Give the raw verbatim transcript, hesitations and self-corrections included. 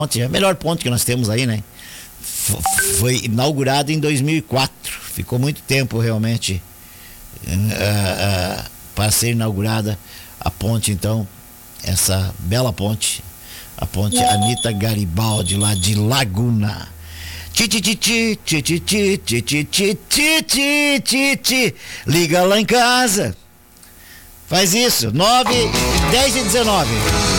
ponte, é a melhor ponte que nós temos aí, né? F- foi inaugurada em dois mil e quatro. Ficou muito tempo realmente uh, uh, para ser inaugurada a ponte, então, essa bela ponte, a ponte Anita Garibaldi, lá de Laguna. Ti, ti, ti, ti, ti, ti, ti, ti, ti, ti, ti, ti, ti, ti. Liga lá em casa. Faz isso. nove, dez e dezenove.